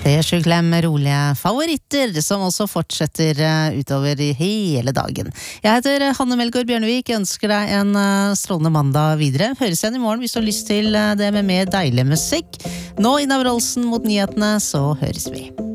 Fresh Glem med rolige favoritter, som også fortsetter utover i hele dagen. Jeg heter Hanne Melgaard Bjørnevik, jeg ønsker deg en strålende mandag videre. Høres igjen i morgen hvis du har lyst til det med mer deilig musikk. Nå Ina Wroldsen mot nyhetene, så høres vi.